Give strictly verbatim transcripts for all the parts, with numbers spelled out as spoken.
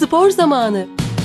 Spor zamanı.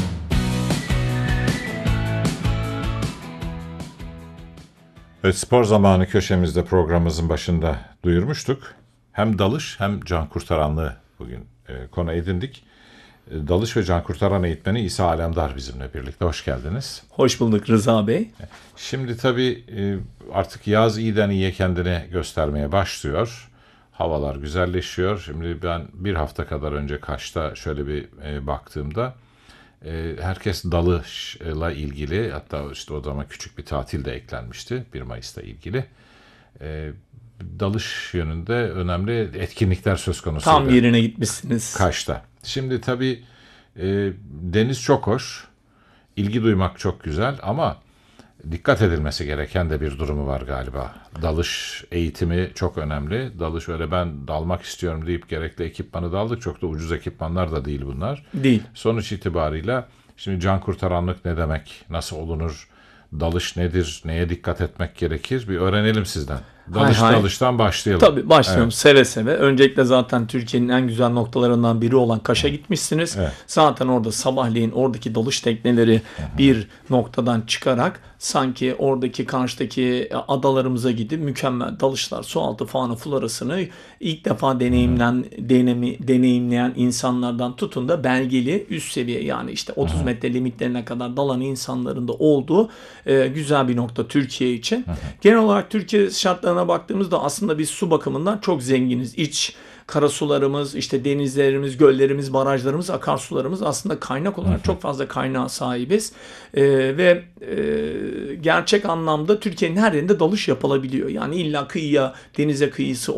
Evet, spor zamanı köşemizde programımızın başında duyurmuştuk. Hem dalış hem can kurtaranlığı bugün e, konu edindik. E, dalış ve can kurtaran eğitmeni İsa Alemdar bizimle birlikte. Hoş geldiniz. Hoş bulduk Rıza Bey. Şimdi tabii e, artık yaz iyiden iyiye kendini göstermeye başlıyor. Havalar güzelleşiyor. Şimdi ben bir hafta kadar önce Kaş'ta şöyle bir e, baktığımda e, herkes dalışla ilgili, hatta işte o zaman küçük bir tatil de eklenmişti bir Mayıs'ta ilgili. E, dalış yönünde önemli etkinlikler söz konusu. Tam yerine gitmişsiniz. Kaş'ta. Şimdi tabii e, deniz çok hoş, ilgi duymak çok güzel ama dikkat edilmesi gereken de bir durumu var galiba. Dalış eğitimi çok önemli. Dalış öyle ben dalmak istiyorum deyip gerekli ekipmanı da aldık. Çok da ucuz ekipmanlar da değil bunlar. Değil. Sonuç itibarıyla şimdi can kurtaranlık ne demek, nasıl olunur, dalış nedir, neye dikkat etmek gerekir bir öğrenelim sizden. Dalış hay hay. dalıştan başlayalım. Tabii başlıyorum Evet. seve seve. Öncelikle zaten Türkiye'nin en güzel noktalarından biri olan Kaş'a gitmişsiniz. Evet. Zaten orada sabahleyin oradaki dalış tekneleri bir noktadan çıkarak sanki oradaki karşıdaki adalarımıza gidip mükemmel dalışlar, sualtı fauna florasını ilk defa deneyimlen, denemi, deneyimleyen insanlardan tutun da belgeli üst seviye, yani işte otuz metre limitlerine kadar dalan insanların da olduğu e, güzel bir nokta Türkiye için. Genel olarak Türkiye şartlarına baktığımızda aslında biz su bakımından çok zenginiz. İç karasularımız, işte denizlerimiz, göllerimiz, barajlarımız, akarsularımız aslında kaynak olarak çok fazla kaynağa sahibiz. Ee, ve e, gerçek anlamda Türkiye'nin her yerinde dalış yapılabiliyor. Yani illa kıyıya, denize kıyısı